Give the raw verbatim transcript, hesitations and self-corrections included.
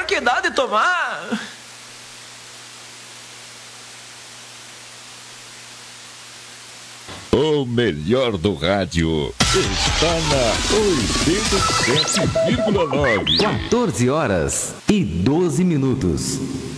maior que idade tomar. O melhor do rádio está na oitenta e sete vírgula nove. quatorze horas e doze minutos.